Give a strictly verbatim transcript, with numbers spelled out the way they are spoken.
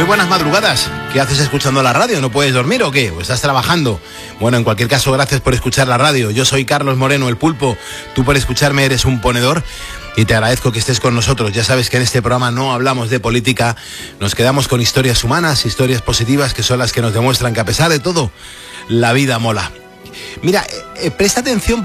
Muy buenas madrugadas. ¿Qué haces escuchando la radio? ¿No puedes dormir o qué? ¿O estás trabajando? Bueno, en cualquier caso, gracias por escuchar la radio. Yo soy Carlos Moreno, el Pulpo. Tú por escucharme eres un ponedor y te agradezco que estés con nosotros. Ya sabes que en este programa no hablamos de política, nos quedamos con historias humanas, historias positivas que son las que nos demuestran que a pesar de todo, la vida mola. Mira, eh, eh, presta atención